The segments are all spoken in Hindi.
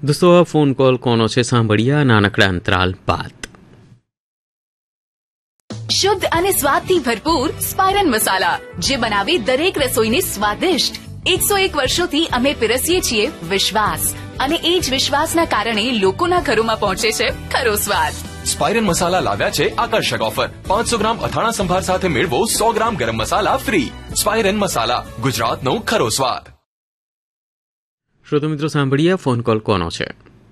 દોસ્તો આ ફોન કોલ કોનો છે સાંભળ્યા નાનકડા અંતરાલ બાદ. શુદ્ધ અને સ્વાદથી ભરપૂર સ્પાયરન મસાલા જે બનાવે દરેક રસોઈને સ્વાદિષ્ટ. 101 વર્ષોથી અમે પીરસીએ છીએ વિશ્વાસ અને એ જ વિશ્વાસના કારણે લોકોના ઘરોમાં પહોંચે છે ખરો સ્વાદ. સ્પાયરન મસાલા લાવ્યા છે આકર્ષક ઓફર. 500 ગ્રામ અથાણા સંભાર સાથે મેળવો 100 ગ્રામ ગરમ મસાલા ફ્રી. સ્પાયરન મસાલા, ગુજરાતનો ખરો સ્વાદ. શ્રોતો મિત્રો સાંભળીએ ફોન કોલ કોનો છે.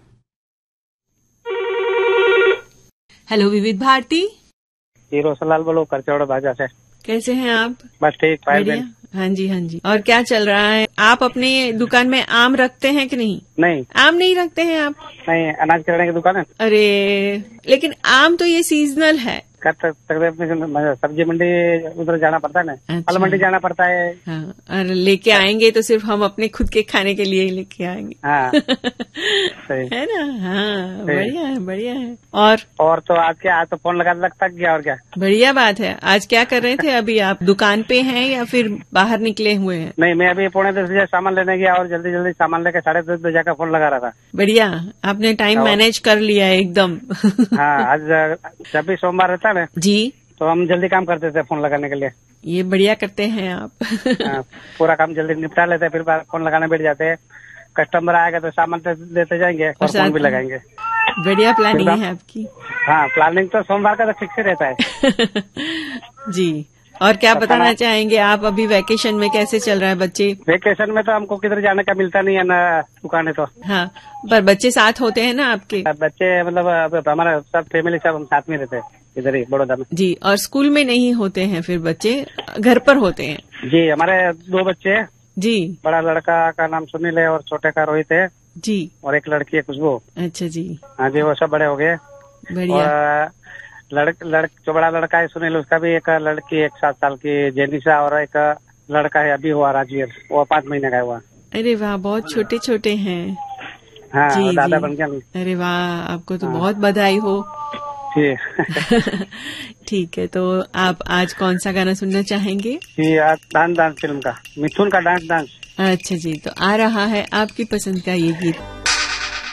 हेलो विविध भारती. हीरो सलाल बोलो, करचौड़ा बाजा से. कैसे हैं आप? बस ठीक. बढ़िया. हाँ जी हाँ जी. और क्या चल रहा है? आप अपने दुकान में आम रखते हैं कि नहीं? नहीं. आम नहीं रखते हैं आप? नहीं, अनाज किराने की दुकान है. अरे लेकिन आम तो ये सीजनल है. सब्जी मंडी उधर जाना पड़ता है ना. अच्छा. फल मंडी जाना पड़ता है. हाँ, और लेके आएंगे तो सिर्फ हम अपने खुद के खाने के लिए ही लेके आएंगे. हाँ. सही है ना. हाँ, सही. बढ़िया है बढ़िया है. और तो आज तो फोन लगा लगता गया. और क्या बढ़िया बात है. आज क्या कर रहे थे? अभी आप दुकान पे हैं या फिर बाहर निकले हुए हैं? नहीं, मैं अभी 9:45 बजे सामान लेने गया और जल्दी जल्दी सामान लेकर 10:30 बजे जाकर फोन लगा रहा था. बढ़िया, आपने टाइम मैनेज कर लिया एकदम. हाँ, आज जब भी सोमवार रहता है ना जी, तो हम जल्दी काम करते थे फोन लगाने के लिए. ये बढ़िया करते हैं आप. पूरा काम जल्दी निपटा लेते हैं, फिर फोन लगाने बैठ जाते हैं. कस्टमर आएगा तो सामान देते जाएंगे और फोन भी लगाएंगे. बढ़िया प्लानिंग है आपकी. हाँ, प्लानिंग तो सोमवार का तो फिक्स ही रहता है. जी. और क्या बताना चाहेंगे आप? अभी वैकेशन में कैसे चल रहा है बच्चे? वेकेशन में तो हमको किधर जाने का मिलता नहीं है ना, दुकान है तो. हाँ, पर बच्चे साथ होते हैं ना आपके? बच्चे मतलब हमारा सब फैमिली सब हम साथ में रहते हैं इधर ही बड़ौदा में. जी. और स्कूल में नहीं होते हैं फिर बच्चे, घर पर होते हैं? जी, हमारे 2 बच्चे हैं. जी. बड़ा लड़का का नाम सुनील है और छोटे का रोहित है. जी. और एक लड़की है खुशबू. अच्छा जी. हाँ जी, वो सब बड़े हो गए. बढ़िया. जो बड़ा लड़का है सुनील, उसका भी एक लड़की 7 साल की जेनिशा और एक लड़का है अभी हुआ राजवीर, वो 5 महीने का हुआ. अरे वाह, बहुत छोटे छोटे हैं. हाँ, जी, दादा जी. बन गया. अरे वाह, आपको तो बहुत बधाई हो. जी. ठीक है, तो आप आज कौन सा गाना सुनना चाहेंगे? जी, आज डांस फिल्म का मिथुन का डांस. अच्छा जी, तो आ रहा है आपकी पसंद का ये गीत.